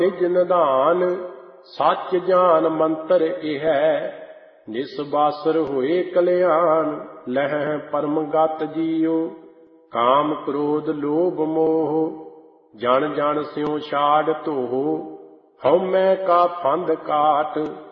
ਨਿਜ ਨਿਧਾਨ ਸੱਚ ਜਾਨ ਮੰਤਰ ਇਹ ਨਿਸਬਾਸਰ ਹੋਏ ਕਲਿਆਣ। ਲਹਿ ਪਰਮਗਤ ਜੀਉ ਕਾਮ ਕ੍ਰੋਧ ਲੋਭ ਮੋਹ ਜਨ ਜਨ ਸਿਉ ਛਾੜ ਧੋਹ। ਹਉਮੈ ਕਾ ਫੰਦ ਕਾਟ